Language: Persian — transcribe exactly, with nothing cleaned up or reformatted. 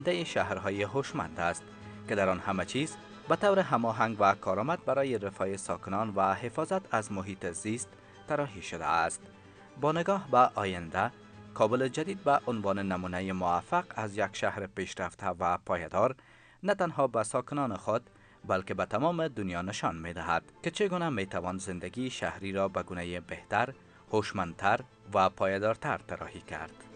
ده شهرهای هوشمند است که در آن همه چیز به طور هماهنگ و کارآمد برای رفاه ساکنان و حفاظت از محیط زیست طراحی شده است. با نگاه به آینده، کابل جدید به عنوان نمونه موفق از یک شهر پیشرفته و پایدار نه تنها به ساکنان خود بلکه به تمام دنیا نشان می دهد که چگونه می توان زندگی شهری را به گونه بهتر، هوشمندتر و پایدارتر طراحی کرد.